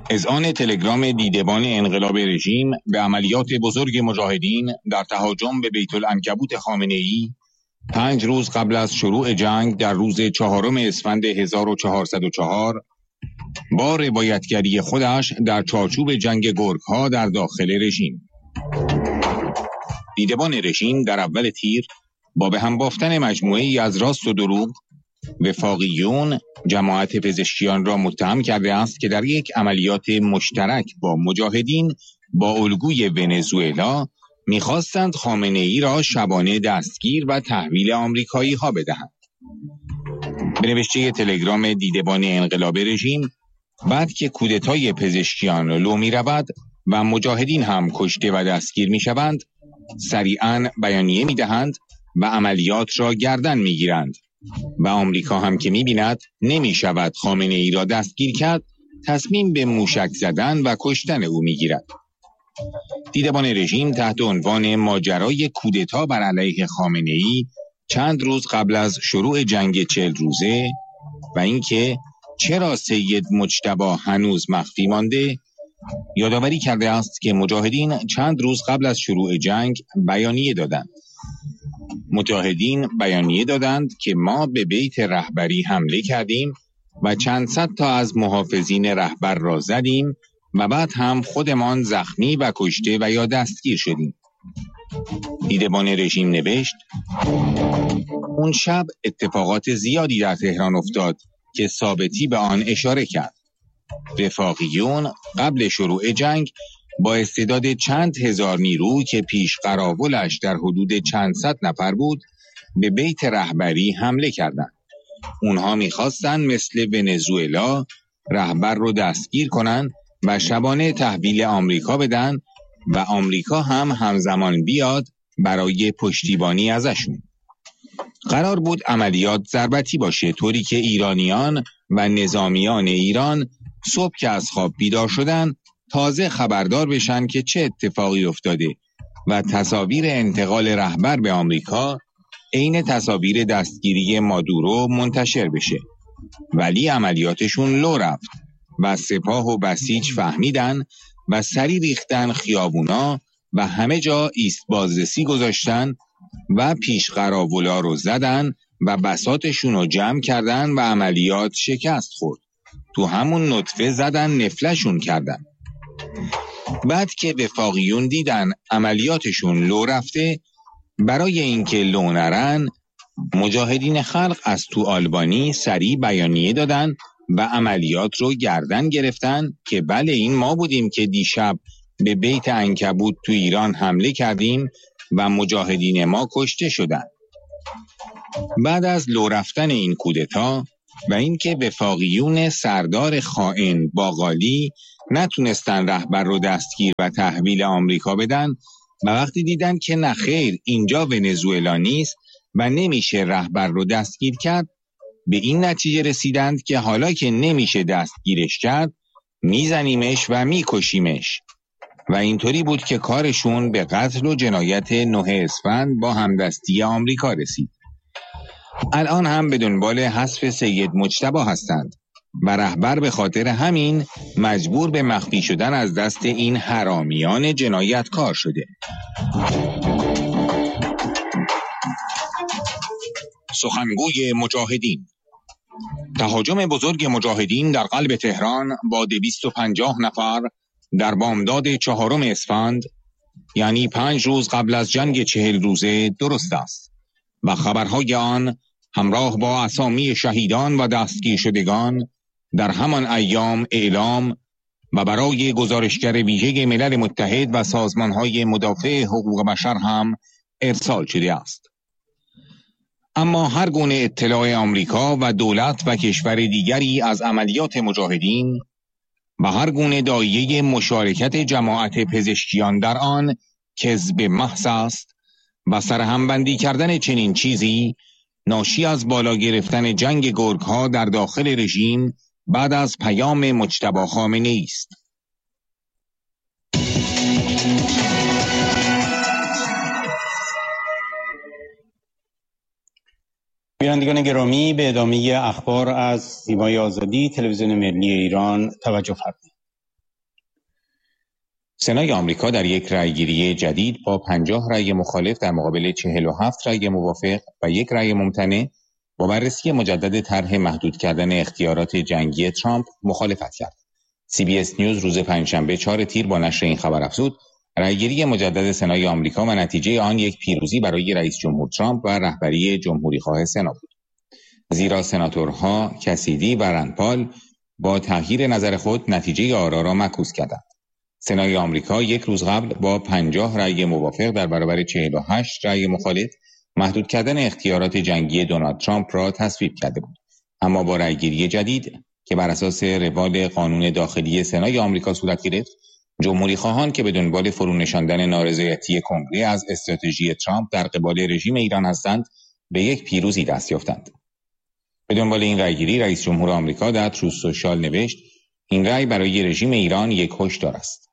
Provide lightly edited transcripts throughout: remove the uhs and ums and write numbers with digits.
اذعان تلگرام دیدبان انقلاب رژیم به عملیات بزرگ مجاهدین در تهاجم به بیت العنکبوت خامنه‌ای 5 روز قبل از شروع جنگ در روز 4 اسفند 1404 با روایتگری خودش در چارچوب جنگ گرگ‌ها در داخل رژیم. دیدبان رژیم در اول تیر با به هم بافتن مجموعه‌ای از راست و دروغ، وفاقیون جماعت پزشکیان را متهم کرده است که در یک عملیات مشترک با مجاهدین با الگوی ونزوئلا می‌خواستند خامنه‌ای را شبانه دستگیر و تحویل آمریکایی ها بدهند. به نوشته تلگرام دیدبان انقلاب رژیم، بعد که کودتای پزشکیان لو می رود و مجاهدین هم کشته و دستگیر می شوند، سریعاً بیانیه می دهند و عملیات را گردن می گیرند و آمریکا هم که می بیند نمی شود خامنه‌ای را دستگیر کرد، تصمیم به موشک زدن و کشتن او می گیرد. دیدبان رژیم تحت عنوان ماجرای کودتا بر علیه خامنه‌ای چند روز قبل از شروع جنگ 40 روزه و اینکه چرا سید مجتبی هنوز مخفی مانده، یادآوری کرده است که مجاهدین چند روز قبل از شروع جنگ بیانیه دادند. مجاهدین بیانیه دادند که ما به بیت رهبری حمله کردیم و چند صد تا از محافظین رهبر را زدیم و بعد هم خودمان زخمی و کشته و یا دستگیر شدیم. دیدبان رژیم نوشت: اون شب اتفاقات زیادی در تهران افتاد که ثابتی به آن اشاره کرد. وفاقیون قبل شروع جنگ با استعداد چند هزار نیرو که پیش قراولش در حدود چند صد نفر بود به بیت رهبری حمله کردند. اونها میخواستن مثل ونزوئلا رهبر رو دستگیر کنن و شبانه تحویل آمریکا بدن و آمریکا هم همزمان بیاد برای پشتیبانی ازشون. قرار بود عملیات ضربتی باشه، طوری که ایرانیان و نظامیان ایران صبح که از خواب بیدار شدن تازه خبردار بشن که چه اتفاقی افتاده و تصاویر انتقال رهبر به آمریکا عین تصاویر دستگیری مادورو منتشر بشه. ولی عملیاتشون لو رفت و سپاه و بسیج فهمیدن و سری ریختن خیابونا و همه جا ایست بازرسی گذاشتن و پیش قراولا رو زدن و بساطشون رو جمع کردن و عملیات شکست خورد. تو همون نطفه زدن نفلشون کردن. بعد که وفاقیون دیدن عملیاتشون لو رفته، برای اینکه لو نرن مجاهدین خلق از تو آلبانی سریع بیانیه دادن و عملیات رو گردن گرفتن که بله این ما بودیم که دیشب به بیت عنکبوت تو ایران حمله کردیم و مجاهدین ما کشته شدن. بعد از لو رفتن این کودتا و اینکه وفاقیون سردار خائن باقالی نتونستن رهبر رو دستگیر و تحویل آمریکا بدن و وقتی دیدن که نخیر اینجا ونزوئلا نیست و نمیشه رهبر رو دستگیر کرد، به این نتیجه رسیدند که حالا که نمیشه دستگیرش کرد میزنیمش و میکشیمش و اینطوری بود که کارشون به قتل و جنایت 9 اسفند با همدستی آمریکا رسید. الان هم به دنبال حذف سید مجتبی هستند و رهبر به خاطر همین مجبور به مخفی شدن از دست این حرامیان جنایتکار شده. سخنگوی مجاهدین: تهاجم بزرگ مجاهدین در قلب تهران با 250 نفر در بامداد 4 اسفند یعنی 5 روز قبل از جنگ 40 روزه درست است و خبرهای آن همراه با اسامی شهیدان و دستگیر شدگان در همان ایام اعلام و برای گزارشگر ویژه ملل متحد و سازمانهای مدافع حقوق بشر هم ارسال شده است. اما هر گونه اطلاع آمریکا و دولت و کشور دیگری از عملیات مجاهدین و هر گونه داعیه مشارکت جماعت پزشکیان در آن کذب محض است و سرهمبندی کردن چنین چیزی ناشی از بالا گرفتن جنگ گرگ‌ها در داخل رژیم بعد از پیام مجتبی خامنه‌ای است. بینندگان گرامی، به ادامه اخبار از زیبای آزادی تلویزیون ملی ایران توجه فرمایید. سنای آمریکا در یک رأیگیری جدید با 50 رأی مخالف در مقابل 47 رأی موافق و یک رأی ممتنع با بررسی مجدد طرح محدود کردن اختیارات جنگی ترامپ مخالفت کرد. CBS نیوز روز پنجشنبه 4 تیر با نشر این خبر افزود رأیگیری مجدد سنای آمریکا و نتیجه آن یک پیروزی برای رئیس جمهور ترامپ و رهبری جمهوری‌خواه سنا بود. زیرا سناتورها کسیدی و رند پال با تغییر نظر خود نتیجه آرا را معکوس کردند. سنای آمریکا یک روز قبل با 50 رأی موافق در برابر 48 رأی مخالف محدود کردن اختیارات جنگی دونالد ترامپ را تصویب کرده بود. اما با رأیگیری جدید که بر اساس روال قانون داخلی سنای آمریکا صورت گرفت، جمهوری‌خواهان که به دنبال فرونشاندن نارضایتی کنگره از استراتژی ترامپ در قبال رژیم ایران هستند، به یک پیروزی دست یافتند. به دنبال این رأیگیری رئیس جمهور آمریکا در تروث سوشال نوشت این رأی برای رژیم ایران یک هشدار است.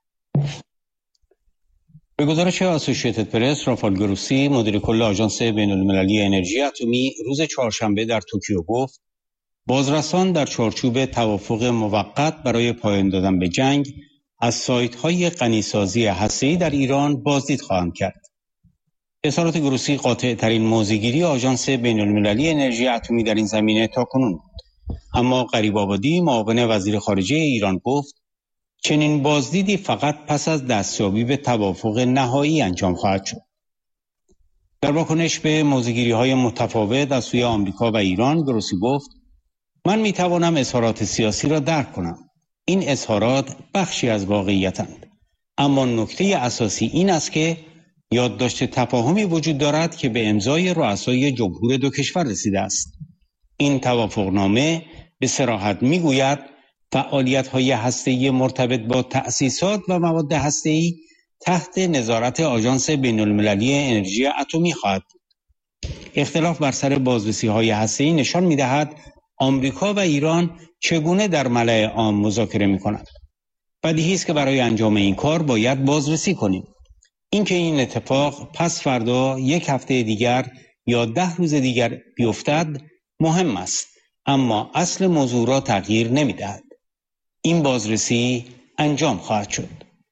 به گزارش آسوشیتد پرس، رافائل گروسی مدیر کل آژانس بین‌المللی انرژی اتمی روز چهارشنبه در توکیو گفت بازرسان در چارچوب توافق موقت برای پایان دادن به جنگ از سایت‌های غنیسازی هسته‌ای در ایران بازدید خواهند کرد. اظهارات گروسی قاطع‌ترین موضع‌گیری آژانس بین‌المللی انرژی اتمی در این زمینه تاکنون بود. اما غریب‌آبادی معاون وزیر خارجه ایران گفت چنین بازدیدی فقط پس از دستیابی به توافق نهایی انجام خواهد شد. در واکنش به موضع‌گیری‌های متفاوت از سوی آمریکا و ایران، گروسی گفت من می‌توانم اظهارات سیاسی را درک کنم. این اظهارات بخشی از واقعیتند. اما نکته اساسی این است که یادداشت تفاهمی وجود دارد که به امضای رؤسای جمهور دو کشور رسیده است. این توافقنامه به صراحت می‌گوید فعالیت‌های هسته‌ای مرتبط با تأسیسات و مواد هسته‌ای تحت نظارت آژانس بین‌المللی انرژی اتمی خواهد بود. اختلاف بر سر بازرسی‌های هسته‌ای نشان می‌دهد آمریکا و ایران چگونه در ملأ عام مذاکره می‌کنند. بدیهی است که برای انجام این کار باید بازرسی کنیم. اینکه این اتفاق پس فردا، یک هفته دیگر یا 10 روز دیگر بیفتد مهم است، اما اصل موضوع را تغییر نمی‌دهد. این بازرسی انجام خواهد شد.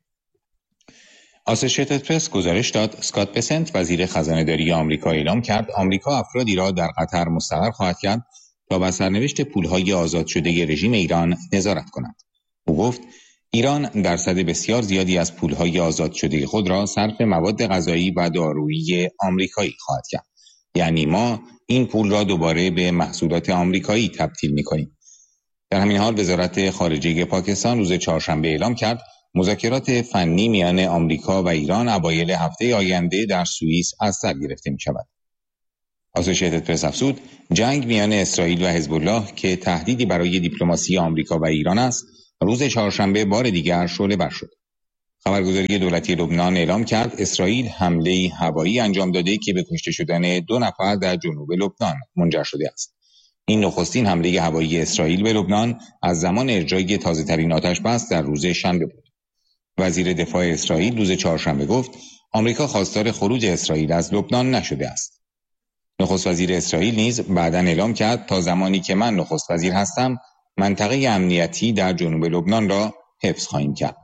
آسوشیتد پرس گزارش داد اسکات بسنت وزیر خزانه‌داری آمریکا اعلام کرد آمریکا افرادی را در قطر مستقر خواهد کرد تا بر سرنوشت پولهای آزاد شده رژیم ایران نظارت کند. او گفت ایران درصد بسیار زیادی از پولهای آزاد شده خود را صرف مواد غذایی و دارویی آمریکایی خواهد کرد. یعنی ما این پول را دوباره به محصولات آمریکایی تبدیل می‌کنیم. در همین حال وزارت خارجه پاکستان روز چهارشنبه اعلام کرد مذاکرات فنی میان آمریکا و ایران اوایل هفته آینده در سوئیس از سر گرفته می‌شود. آسوشیتد پرس افزود جنگ میان اسرائیل و حزب الله که تهدیدی برای دیپلماسی آمریکا و ایران است، روز چهارشنبه بار دیگر شعله‌ور شد. خبرگزاری دولتی لبنان اعلام کرد اسرائیل حمله هوایی انجام داده که به کشته شدن 2 نفر در جنوب لبنان منجر شده است. این نخستین حمله هوایی اسرائیل به لبنان از زمان اجرای تازه‌ترین آتش‌بس در روز شنبه بود. وزیر دفاع اسرائیل روز چهارشنبه گفت آمریکا خواستار خروج اسرائیل از لبنان نشده است. نخست وزیر اسرائیل نیز بعداً اعلام کرد تا زمانی که من نخست وزیر هستم منطقه امنیتی در جنوب لبنان را حفظ خواهیم کرد.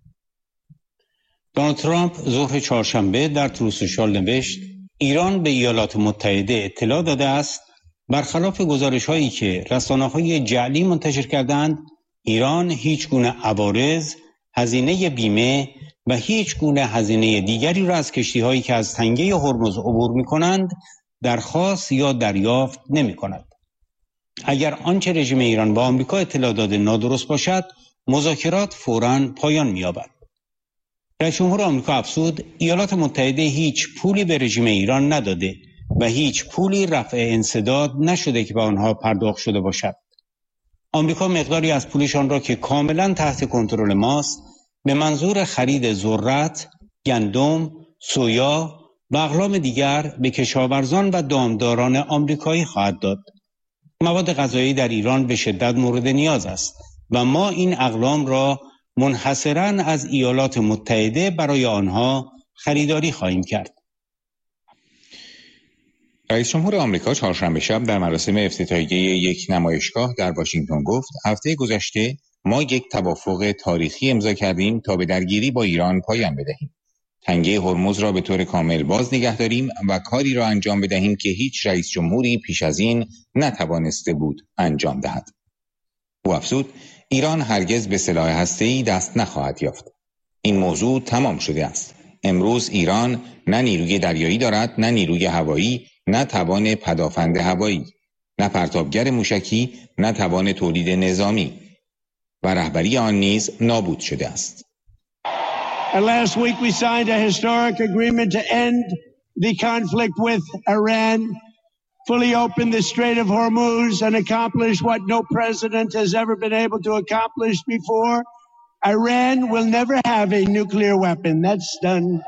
دونالد ترامپ ظهر چهارشنبه در تروث سوشال نوشت ایران به ایالات متحده اطلاع داده است برخلاف گزارش‌هایی که رسانه‌های جعلی منتشر کردند، ایران هیچ گونه عوارض، هزینه بیمه و هیچ گونه هزینه دیگری را از کشتی‌هایی که از تنگه هرمز عبور می‌کنند درخواست یا دریافت نمی‌کند. اگر آنچه رژیم ایران با آمریکا اطلاع داده نادرست باشد، مذاکرات فوراً پایان می‌یابد. رئیس جمهور آمریکا افزود ایالات متحده هیچ پولی به رژیم ایران نداده و هیچ پولی رفع انسداد نشده که به آنها پرداخت شده باشد. آمریکا مقداری از پولشان را که کاملا تحت کنترل ماست به منظور خرید ذرت، گندم، سویا و اقلام دیگر به کشاورزان و دامداران آمریکایی خواهد داد. مواد غذایی در ایران به شدت مورد نیاز است و ما این اقلام را منحصراً از ایالات متحده برای آنها خریداری خواهیم کرد. رئیس جمهور آمریکا چهارشنبه شب در مراسم افتتاحیه یک نمایشگاه در واشنگتن گفت هفته گذشته ما یک توافق تاریخی امضا کردیم تا به درگیری با ایران پایان بدهیم. تنگه هرمز را به طور کامل باز نگه داریم و کاری را انجام بدهیم که هیچ رئیس جمهوری پیش از این نتوانسته بود انجام دهد. او افزود ایران هرگز به سلاح هسته‌ای دست نخواهد یافت. این موضوع تمام شده است. امروز ایران نه نیروی دریایی دارد، نه نیروی هوایی، نه توان پدافند هوایی، نه پرتابگر موشکی، نه توان تولید نظامی و رهبری آن نیز نابود شده است. And last week we signed a historic agreement to end the conflict with Iran, fully open the Strait of Hormuz and accomplish what no president has ever been able to accomplish before. Iran will never have a nuclear weapon. That's done.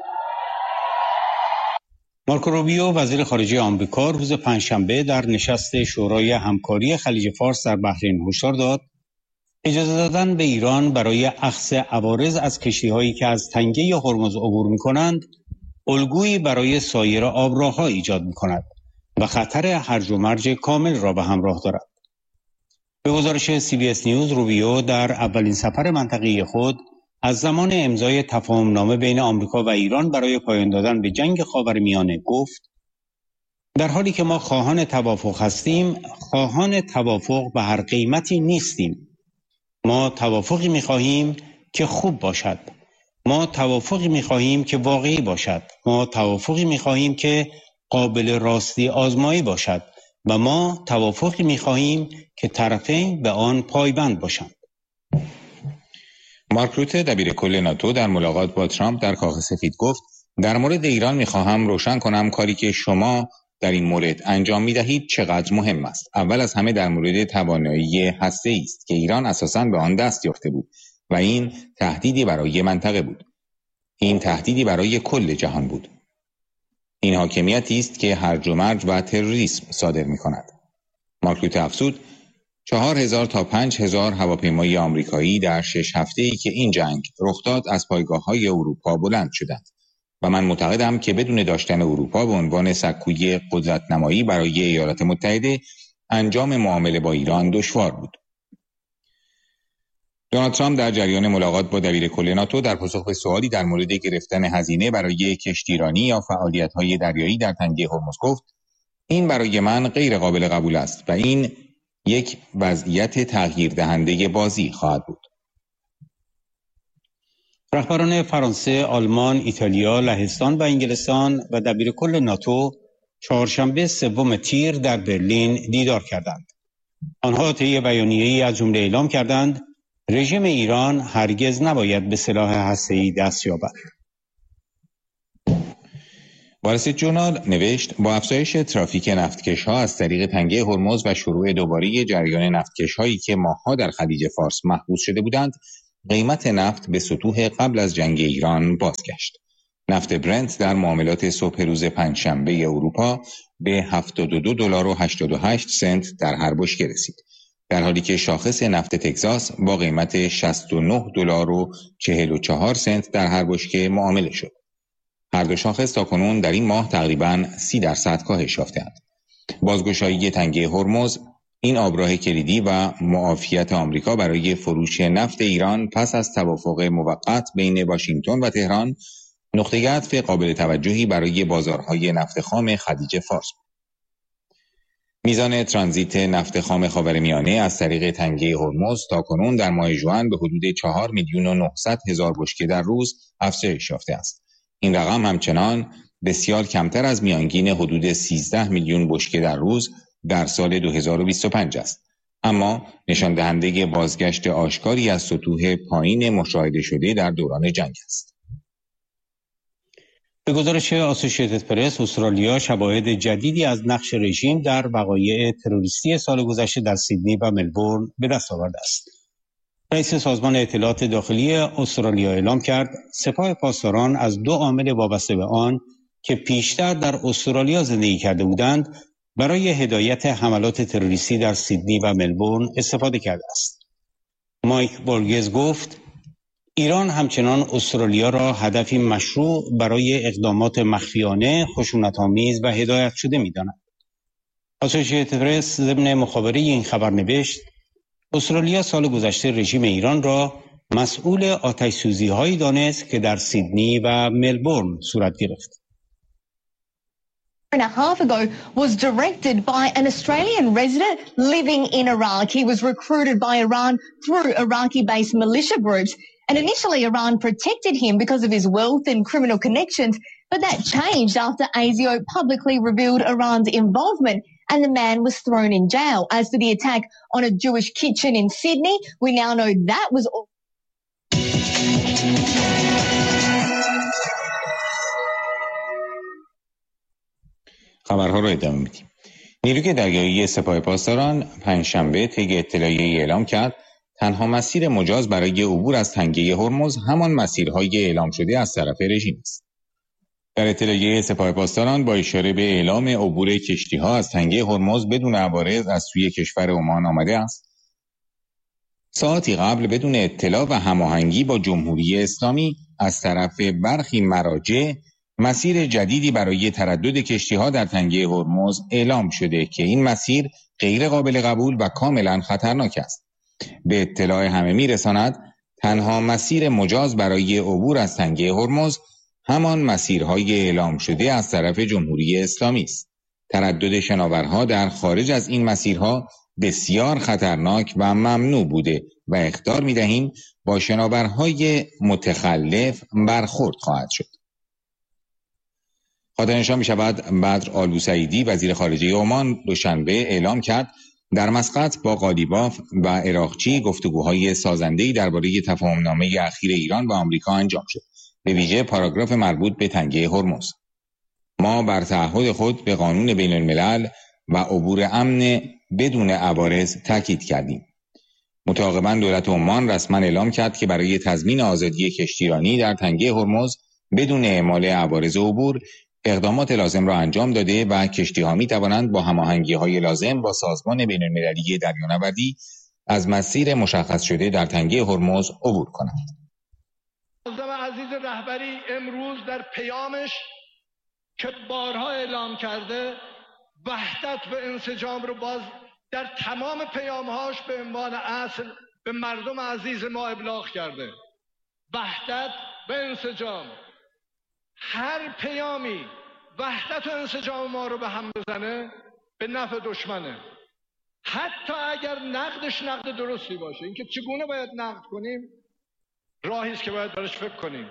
مارکو روبیو وزیر خارجه آمریکا روز پنجشنبه در نشست شورای همکاری خلیج فارس در بحرین هشدار داد اجازه دادن به ایران برای اخذ عوارض از کشتی‌هایی که از تنگه هرمز عبور می‌کنند الگویی برای سایر آبراه‌ها ایجاد می‌کند و خطر هرج و مرج کامل را به همراه دارد. به گزارش CBS نیوز، روبیو در اولین سفر منطقه‌ای خود از زمان امضای تفاهم‌نامه بین آمریکا و ایران برای پایان دادن به جنگ خاورمیانه گفت: در حالی که ما خواهان توافق هستیم، خواهان توافق به هر قیمتی نیستیم. ما توافقی می‌خواهیم که خوب باشد. ما توافقی می‌خواهیم که واقعی باشد. ما توافقی می‌خواهیم که قابل راستی آزمایی باشد و ما توافقی می‌خواهیم که طرفین به آن پایبند باشند. مارک روته دبیرکل ناتو در ملاقات با ترامپ در کاخ سفید گفت در مورد ایران می‌خواهم روشن کنم کاری که شما در این مورد انجام می‌دهید چقدر مهم است. اول از همه در مورد توانایی هسته‌ای است که ایران اساساً به آن دست یافته بود و این تهدیدی برای منطقه بود. این تهدیدی برای کل جهان بود. این حاکمیتی است که هرج و مرج و تروریسم صادر می‌کند. مارک روته افزود 4000 تا 5000 هواپیمای آمریکایی در 6 هفته‌ای که این جنگ رخ داد از پایگاه‌های اروپا بلند شدند و من معتقدم که بدون داشتن اروپا به عنوان سکوی قدرت‌نمایی برای ایالات متحده انجام معامله با ایران دشوار بود. دونالد ترامپ در جریان ملاقات با دبیرکل ناتو در پاسخ به سوالی در مورد گرفتن هزینه برای کشتیرانی یا فعالیت‌های دریایی در تنگه هرمز گفت این برای من غیر قابل قبول است و این یک وضعیت تغییر دهنده بازی خواهد بود. رهبران فرانسه، آلمان، ایتالیا، لهستان و انگلستان و دبیرکل ناتو چهارشنبه 3 تیر در برلین دیدار کردند. آنها طی بیانیه‌ای از جمله اعلام کردند رژیم ایران هرگز نباید به سلاح هسته‌ای دست یابد. وال استریت جورنال نوشت با افزایش ترافیک نفتکش‌ها از طریق تنگه هرمز و شروع دوباره جریان نفتکش‌هایی که ماه‌ها در خلیج فارس محبوس شده بودند، قیمت نفت به سطوح قبل از جنگ ایران بازگشت. نفت برنت در معاملات صبح روز پنجشنبه اروپا به $72.88 در هر بشکه رسید، در حالی که شاخص نفت تگزاس با قیمت $69.44 در هر بشکه معامله شد. هر دو شاخص تاکنون در این ماه تقریباً 30% کاهش یافته‌اند. بازگشایی تنگه هرمز، این آبراه کلیدی و معافیت آمریکا برای فروش نفت ایران پس از توافق موقت بین واشنگتن و تهران، نقطه عطف قابل توجهی برای بازارهای نفت خام خلیج فارس بود. میزان ترانزیت نفت خام خاورمیانه از طریق تنگه هرمز تاکنون در ماه ژوئن به حدود 4,900,000 بشکه در روز افزایش یافته است. این رقم همچنان بسیار کمتر از میانگین حدود 13 میلیون بشکه در روز در سال 2025 است، اما نشان دهنده بازگشت آشکاری از سطوح پایین مشاهده شده در دوران جنگ است. به گزارش آسوشیتد پرس، استرالیا شواهد جدیدی از نقش رژیم در وقایع تروریستی سال گذشته در سیدنی و ملبورن به دست آورده است. رئیس سازمان اطلاعات داخلی استرالیا اعلام کرد سپاه پاسداران از 2 عامل وابسته به آن که پیشتر در استرالیا زندگی کرده بودند برای هدایت حملات تروریستی در سیدنی و ملبورن استفاده کرده است. مایک بورگز گفت ایران همچنان استرالیا را هدفی مشروع برای اقدامات مخفیانه، خشونت‌آمیز و هدایت شده می‌داند. آسوشیتد پرس ضمن مخابره این خبر نوشت استرالیا سال گذشته رژیم ایران را مسئول آتش‌سوزی‌هایی دانست که در سیدنی و ملبورن صورت گرفت. And a half ago was directed by an Australian resident living in Iraq. He was recruited by Iran through Iraqi-based militia groups. And initially Iran protected him because of his wealth and criminal connections. But that changed after ASIO publicly revealed Iran's involvement and the man was thrown in jail. As for the attack on a Jewish kitchen in Sydney, we now know that was all. خبرها رو ادامه میدیم. نیروی دریایی سپاه پاسداران پنجشنبه طی اطلاعیه‌ای اعلام کرد تنها مسیر مجاز برای عبور از تنگه هرمز همان مسیرهای اعلام شده از طرف رژیم است. در اطلاعیه سپاه پاسداران با اشاره به اعلام عبور کشتی‌ها از تنگه هرمز بدون عوارض از سوی کشور عمان آمده است. ساعتی قبل بدون اطلاع و هماهنگی با جمهوری اسلامی از طرف برخی مراجع مسیر جدیدی برای تردد کشتی‌ها در تنگه هرمز اعلام شده که این مسیر غیر قابل قبول و کاملا خطرناک است. به اطلاع همه می‌رساند تنها مسیر مجاز برای عبور از تنگه هرمز همان مسیرهای اعلام شده از طرف جمهوری اسلامی است. تردد شناورها در خارج از این مسیرها بسیار خطرناک و ممنوع بوده و اخطار می‌دهیم با شناورهای متخلف برخورد خواهد شد. خاطرنشان می‌شود بدر آل‌بوسعیدی وزیر خارجه عمان دوشنبه اعلام کرد در مسقط با قالیباف و عراقچی گفتگوهای سازنده‌ای درباره تفاهم‌نامه اخیر ایران و آمریکا انجام شد، به ویژه پاراگراف مربوط به تنگه هرمز. ما بر تعهد خود به قانون بین الملل و عبور امن بدون عوارض تاکید کردیم. متعاقباً دولت عمان رسما اعلام کرد که برای تضمین آزادی کشتیرانی در تنگه هرمز بدون اعمال عوارض عبور اقدامات لازم را انجام داده و کشتی‌ها می‌توانند با هماهنگی‌های لازم با سازمان بین‌المللی دریانوردی از مسیر مشخص شده در تنگه هرمز عبور کنند. معظم عزیز رهبری امروز در پیامش که بارها اعلام کرده وحدت و انسجام رو باز در تمام پیامهاش به عنوان اصل به مردم عزیز ما ابلاغ کرده. وحدت و انسجام، هر پیامی وحدت و انسجام ما رو به هم بزنه به نفع دشمنه، حتی اگر نقدش نقد درستی باشه. اینکه چگونه باید نقد کنیم راهی است که باید براش فکر کنیم.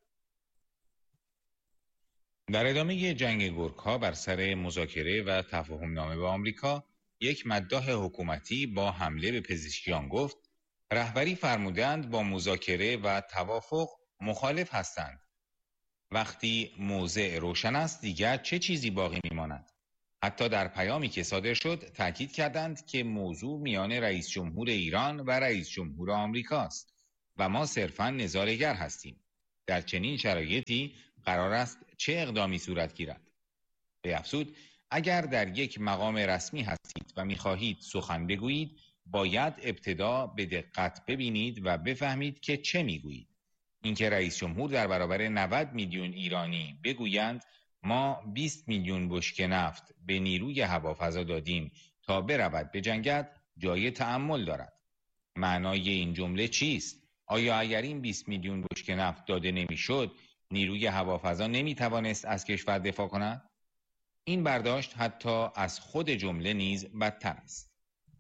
در ادامه جنگ گورک‌ها بر سر مذاکره و تفاهم‌نامه با آمریکا، یک مداح حکومتی با حمله به پزشکیان گفت رهبری فرمودند با مذاکره و توافق مخالف هستند. وقتی موضع روشن است دیگر چه چیزی باقی میماند؟ حتی در پیامی که صادر شد تاکید کردند که موضوع میان رئیس جمهور ایران و رئیس جمهور آمریکا است و ما صرفاً نظاره‌گر هستیم. در چنین شرایطی قرار است چه اقدامی صورت گیرد؟ بیفزود اگر در یک مقام رسمی هستید و می‌خواهید سخن بگویید باید ابتدا به دقت ببینید و بفهمید که چه میگویید. اینکه رئیس جمهور در برابر 90 میلیون ایرانی بگویند ما 20 میلیون بشکه نفت به نیروی هوافضا دادیم تا برود بجنگد جای تأمل دارد. معنای این جمله چیست؟ آیا اگر این 20 میلیون بشکه نفت داده نمیشد نیروی هوافضا نمیتوانست از کشور دفاع کند؟ این برداشت حتی از خود جمله نیز بدتر است.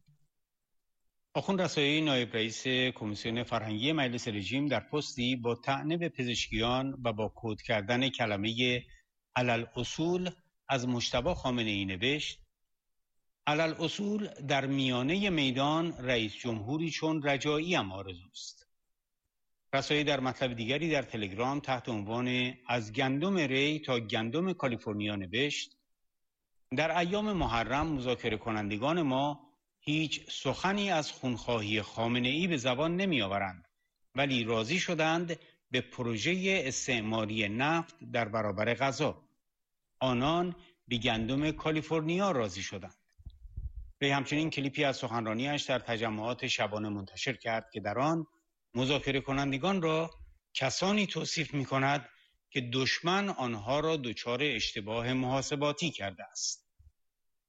آخوند رسایی نایب رئیس کمیسیون فرهنگی مجلس رژیم در پستی با طعنه به پزشکیان و با کد کردن کلمه علالاصول از مجتبی خامنه‌ای نوشت علالاصول در میانه میدان رئیس جمهوری چون رجایی هم آرزوست. رسایی در مطلب دیگری در تلگرام تحت عنوان از گندم ری تا گندم کالیفرنیا نوشت در ایام محرم مذاکره کنندگان ما هیچ سخنی از خونخواهی خامنه‌ای به زبان نمی آورند ولی راضی شدند به پروژه استعماری نفت در برابر غزه. آنان به گندم کالیفرنیا راضی شدند. وی همچنین کلیپی از سخنرانیش در تجمعات شبانه منتشر کرد که در آن مذاکره کنندگان را کسانی توصیف می کند که دشمن آنها را دچار اشتباه محاسباتی کرده است.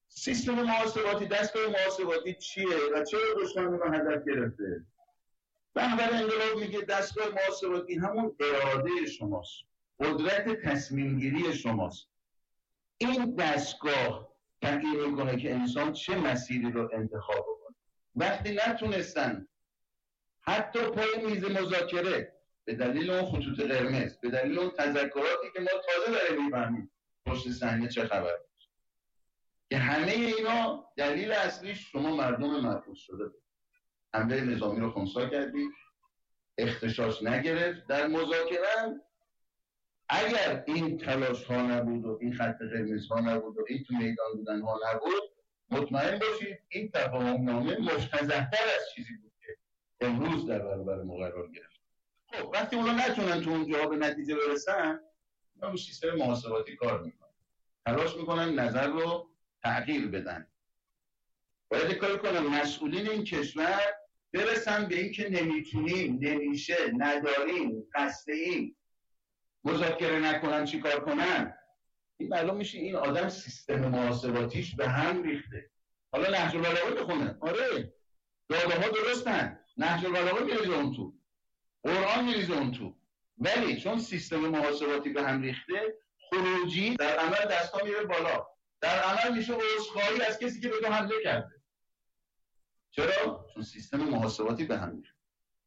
سیستم محاسباتی، دستگاه محاسباتی چیه و چرا دشمن رو هدف گرفته؟ رهبر انقلاب میگه دستگاه محاسباتی همون اراده شماست، قدرت تصمیم گیری شماست. این دستگاه تعیین میکنه که انسان چه مسیری رو انتخاب کنه. وقتی نتونستن حتی پای میز مذاکره به دلیل اون خطوط قرمز، به دلیل اون تذکراتی که ما تازه داریم میفهمیم پشت صحنه چه خبره، که همه اینا دلیل اصلیش شما مردم محفوظ شده بود. حمله نظامی رو خنثی کردید، اختشاش نگرفت. در مذاکره اگر این تلاش ها نبود و این خط قرمز ها نبود و این تو میدان بودن ها نبود، مطمئن باشید این تفاهم نامه مفتضح‌تر از چیزی بود که امروز در برابر ما قرار گرفت. خب وقتی اونا نتونن تو اونجا به نتیجه برسن، اونا سیستم محاسباتی کار میکنن، تلاش میکنن نظر رو تغییر بدن. باید کاری کنن مسئولین این کشور برسن به این که نمیتونیم، نمیشه، نداریم، خسته‌ایم، مذاکره نکنن چیکار کنن. این معلوم میشه این آدم سیستم محاسباتیش به هم ریخته. حالا نهج البلاغه بخونه، آره داده ها درستن، نهج البلاغه میریزه اون تو، قرآن میریزه اون تو، ولی چون سیستم محاسباتی به هم ریخته، خروجی در عمل دستا میره بالا، در عمل میشه عذرخواهی از کسی که به تو حمله کرده. چرا؟ چون سیستم محاسباتی به هم ریخته.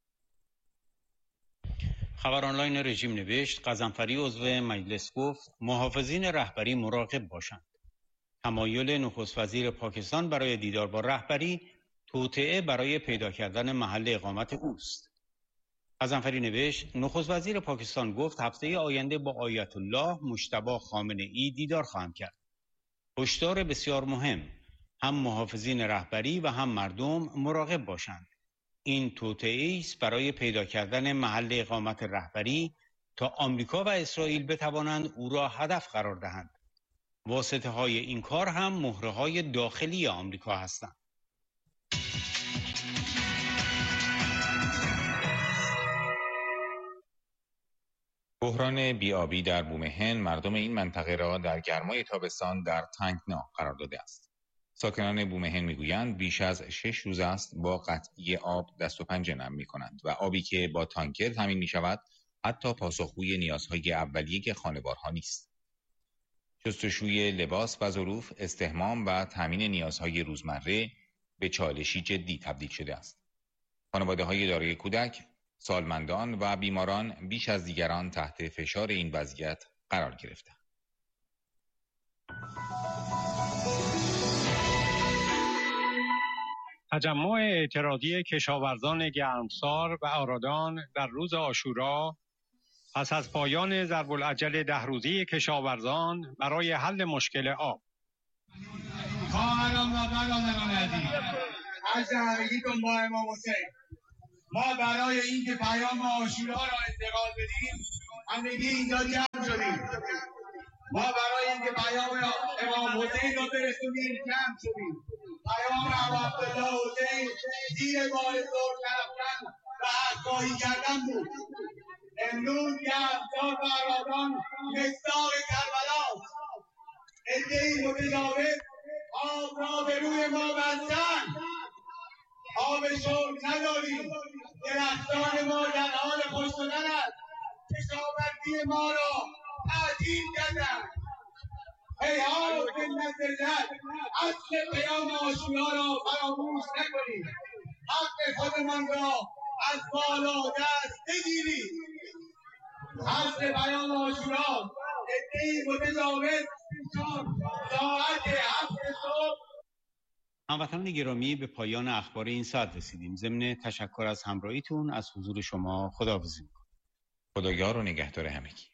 خبر آنلاین رژیم نوشت غضنفری عضو مجلس گفت محافظین رهبری مراقب باشند. تمایل نخست وزیر پاکستان برای دیدار با رهبری توطئه برای پیدا کردن محل اقامت اوست. غضنفری نوشت نخست وزیر پاکستان گفت هفته آینده با آیت الله مجتبی خامنه ای دیدار خواهم کرد. هشدار بسیار مهم، هم محافظین رهبری و هم مردم مراقب باشند. این توطئه است برای پیدا کردن محل اقامت رهبری تا آمریکا و اسرائیل بتوانند او را هدف قرار دهند. واسطه های این کار هم مهره های داخلی آمریکا هستند. بحران بیابی در بومهن مردم این منطقه را در گرمای تابستان در تنگنا قرار داده است. ساکنان بومهن میگویند بیش از 6 روز است با قطعی آب دست و پنجه نرم می‌کنند و آبی که با تانکر تامین می‌شود حتی پاسخگوی نیازهای اولیه خانوارها نیست. شستشوی لباس و ظروف، استحمام و تامین نیازهای روزمره به چالشی جدی تبدیل شده است. خانواده‌های دارای کودک، سالمندان و بیماران بیش از دیگران تحت فشار این وضعیت قرار گرفتند. تجمع اعتراضی کشاورزان گرمسار و آرادان در روز عاشورا پس از پایان ضرب‌العجل 10 روزه کشاورزان برای حل مشکل آب. خواهران و برادران عزیز، عرض همگیتون با امام حسین، ما برای اینکه پیام عاشورا را انتقال بدیم همگی اینجا جمع شدیم. ما برای اینکه پیام امام حسین را برسونیم جمع شدیم. پیام عبدالله حسین زیر بار زور رفتن و حق‌خواهی کردن بود. امروز گرمسار و آرادان مصداق کربلاست. عده‌ای متجاوز آب را به روی ما بستند. آب شرب نداریم. درختان ما در حال خشک شدن است. کشاورزی ما را تعطیل کردند. هیهات من ذلت، اصل پیام عاشورا را فراموش نکنیم. حق خودمان را از بالا دست بگیریم. اصل پیام عاشورا عده‌ای متجاوز ساعت 7 صبح. هموطنان گرامی، به پایان اخبار این ساعت رسیدیم. ضمن تشکر از همراهیتون از حضور شما خداحافظی می‌کنم. خدایار و نگهدار همگی.